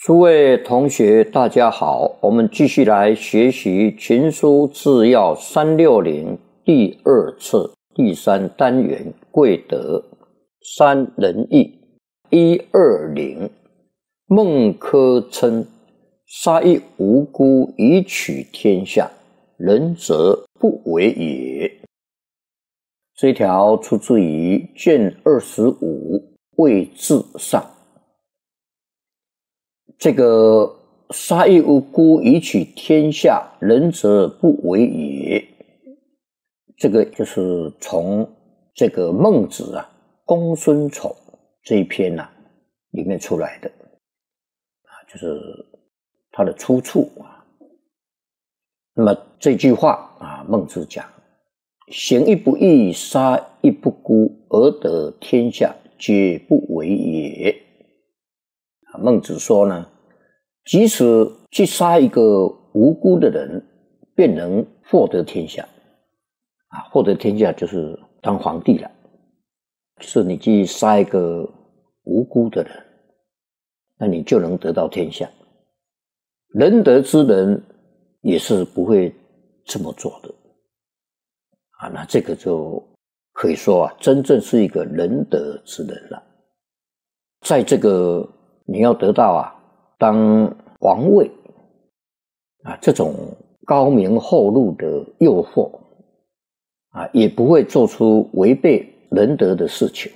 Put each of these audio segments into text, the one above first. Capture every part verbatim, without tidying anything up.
诸位同学大家好，我们继续来学习群书治要三六零第二册第三单元贵德三仁义一二零。孟轲称杀一无辜以取天下，仁则不为也。这一条出自于卷二十五位至上。这个杀一无辜以取天下，仁则不为也。这个就是从这个孟子啊公孙丑这一篇啊里面出来的啊，就是它的出处啊。那么这句话啊，孟子讲：行一不义，杀一不辜，而得天下，皆不为也。孟子说呢，即使去杀一个无辜的人，便能获得天下啊！获得天下就是当皇帝了，就是你去杀一个无辜的人，那你就能得到天下。仁德之人也是不会这么做的啊！那这个就可以说啊，真正是一个仁德之人了。在这个你要得到啊当王位啊这种高明厚禄的诱惑啊，也不会做出违背仁德的事情。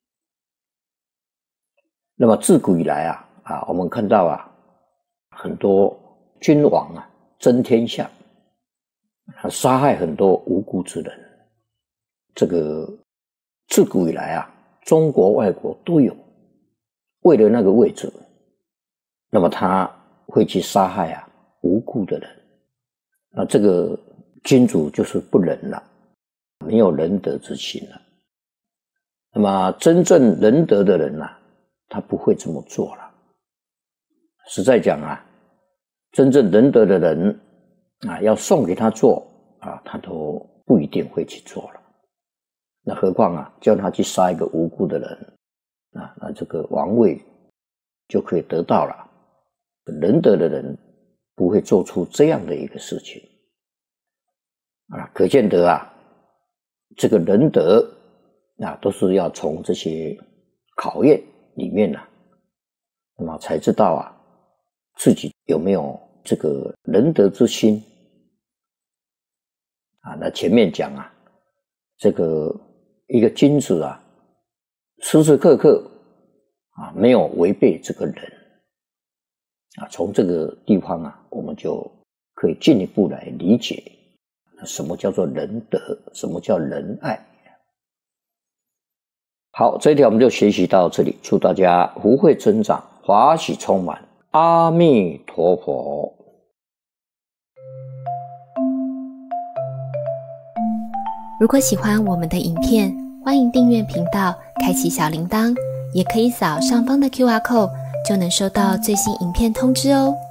那么自古以来啊啊，我们看到啊很多君王啊争天下，啊杀害很多无辜之人。这个自古以来啊，中国外国都有。为了那个位置，那么他会去杀害啊无辜的人，那这个君主就是不仁了，没有仁德之心了。那么真正仁德的人啊，他不会这么做了。实在讲啊，真正仁德的人啊，要送给他做啊，他都不一定会去做了。那何况啊，叫他去杀一个无辜的人啊，那这个王位就可以得到了。仁德的人不会做出这样的一个事情啊，可见得啊，这个仁德啊，都是要从这些考验里面啊，那么才知道啊，自己有没有这个仁德之心啊。那前面讲啊，这个一个君子啊，时时刻刻啊没有违背这个人啊，从这个地方啊，我们就可以进一步来理解什么叫做仁德，什么叫仁爱。好，这一条我们就学习到这里，祝大家福慧增长，法喜充满，阿弥陀佛。 如果喜欢我们的影片，欢迎订阅频道，开启小铃铛，也可以扫上方的 Q R code， 就能收到最新影片通知哦。